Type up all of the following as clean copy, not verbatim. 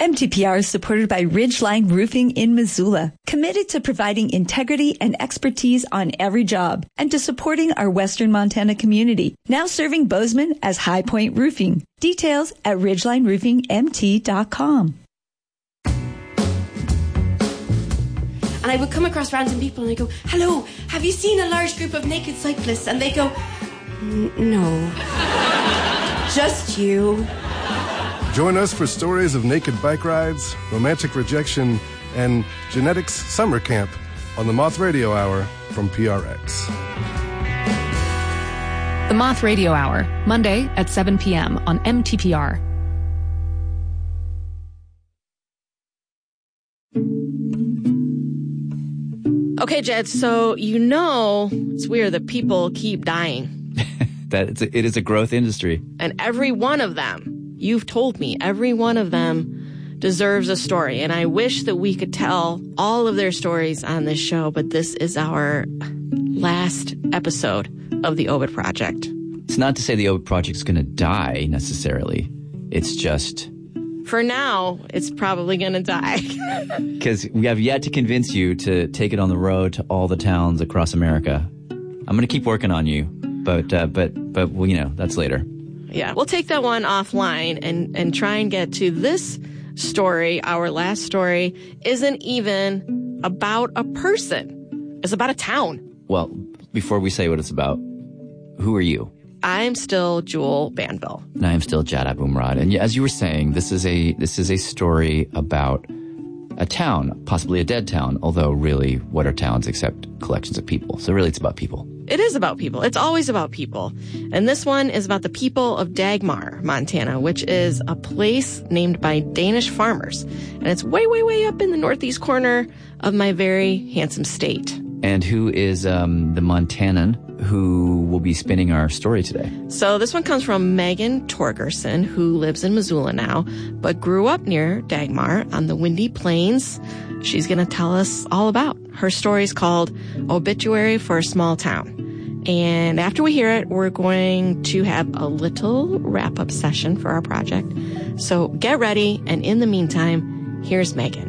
MTPR is supported by Ridgeline Roofing in Missoula, committed to providing integrity and expertise on every job and to supporting our Western Montana community. Now serving Bozeman as High Point Roofing. Details at ridgelineroofingmt.com. And I would come across random people and I go, hello, have you seen a large group of naked cyclists? And they go, no, just you. Join us for stories of naked bike rides, romantic rejection, and genetics summer camp on the Moth Radio Hour from PRX. The Moth Radio Hour, Monday at 7 p.m. on MTPR. Okay, Jed, so it's weird that people keep dying. It is a growth industry. And every one of them, you've told me, every one of them deserves a story. And I wish that we could tell all of their stories on this show, but this is our last episode of the Obit Project. It's not to say the Obit Project's going to die, necessarily. It's just... For now, it's probably going to die. Because we have yet to convince you to take it on the road to all the towns across America. I'm going to keep working on you, but well, that's later. Yeah, we'll take that one offline and try and get to this story. Our last story isn't even about a person. It's about a town. Well, before we say what it's about, who are you? I'm still Jewel Banville. And I am still Jad Abumrad. And as you were saying, this is a story about a town, possibly a dead town, although really, what are towns except collections of people? So really, it's about people. It is about people. It's always about people. And this one is about the people of Dagmar, Montana, which is a place named by Danish farmers. And it's way, way, way up in the northeast corner of my very handsome state. And who is the Montanan who will be spinning our story today? So this one comes from Megan Torgerson, who lives in Missoula now, but grew up near Dagmar on the Windy Plains. She's going to tell us all about. Her story is called Obituary for a Small Town. And after we hear it, we're going to have a little wrap-up session for our project. So get ready, and in the meantime, here's Megan.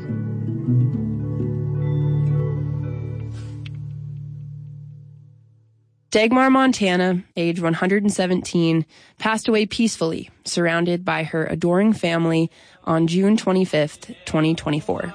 Dagmar, Montana, age 117, passed away peacefully, surrounded by her adoring family on June 25th, 2024.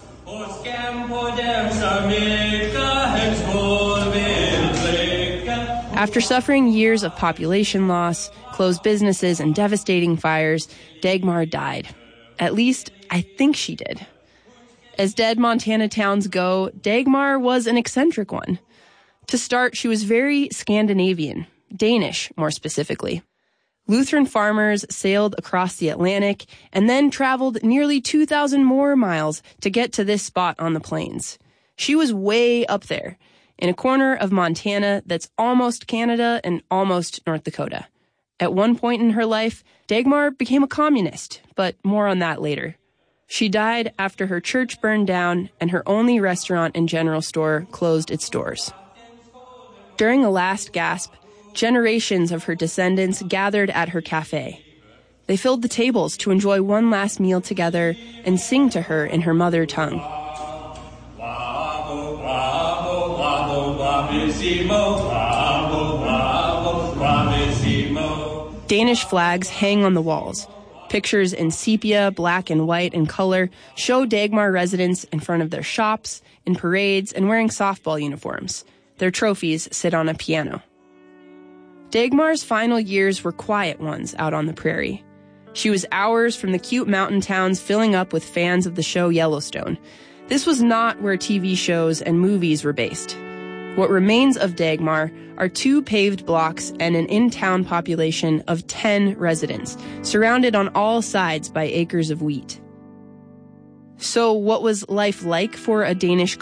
After suffering years of population loss, closed businesses, and devastating fires, Dagmar died. At least, I think she did. As dead Montana towns go, Dagmar was an eccentric one. To start, she was very Scandinavian, Danish more specifically. Lutheran farmers sailed across the Atlantic and then traveled nearly 2,000 more miles to get to this spot on the plains. She was way up there, in a corner of Montana that's almost Canada and almost North Dakota. At one point in her life, Dagmar became a communist, but more on that later. She died after her church burned down and her only restaurant and general store closed its doors. During a last gasp, generations of her descendants gathered at her cafe. They filled the tables to enjoy one last meal together and sing to her in her mother tongue. Danish flags hang on the walls. Pictures in sepia, black and white, and color show Dagmar residents in front of their shops, in parades, and wearing softball uniforms. Their trophies sit on a piano. Dagmar's final years were quiet ones out on the prairie. She was hours from the cute mountain towns filling up with fans of the show Yellowstone. This was not where TV shows and movies were based. What remains of Dagmar are 2 paved blocks and an in-town population of 10 residents, surrounded on all sides by acres of wheat. So what was life like for a Danish